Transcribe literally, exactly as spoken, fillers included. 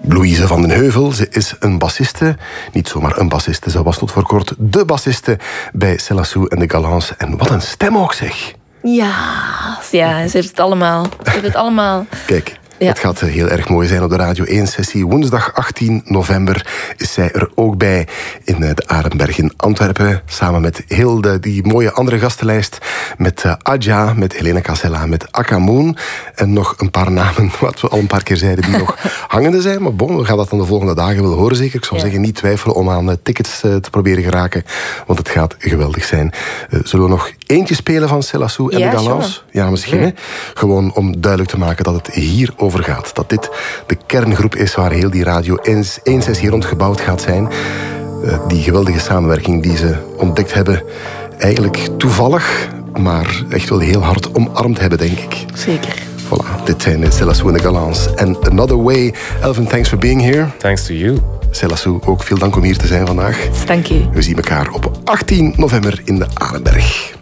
Louise van den Heuvel, ze is een bassiste. Niet zomaar een bassiste, ze was tot voor kort de bassiste bij Céla en de Galants. En wat een stem ook, zeg. Ja, ja, ze heeft het allemaal. Ze heeft het allemaal. Kijk. Ja. Het gaat heel erg mooi zijn op de Radio één-sessie. Woensdag achttien november is zij er ook bij in de Arenberg in Antwerpen. Samen met heel de, die mooie andere gastenlijst. Met uh, Adja, met Helena Casella, met Akamoon. En nog een paar namen, wat we al een paar keer zeiden, die nog hangende zijn. Maar bon, we gaan dat dan de volgende dagen wel horen zeker. Ik zou ja. zeggen, niet twijfelen om aan uh, tickets uh, te proberen geraken. Want het gaat geweldig zijn. Uh, zullen we nog eentje spelen van Céla en ja, de Galants? Ja, misschien. Ja. Hè? Gewoon om duidelijk te maken dat het hier over gaat. Dat dit de kerngroep is waar heel die Radio één-sessie rond gebouwd gaat zijn. Uh, die geweldige samenwerking die ze ontdekt hebben. Eigenlijk toevallig, maar echt wel heel hard omarmd hebben, denk ik. Zeker. Voilà, dit zijn Céla en de Galants. En Another Way. Elvin, thanks for being here. Thanks to you. Céla, ook veel dank om hier te zijn vandaag. Dank u. We zien elkaar op achttien november in de Arenberg.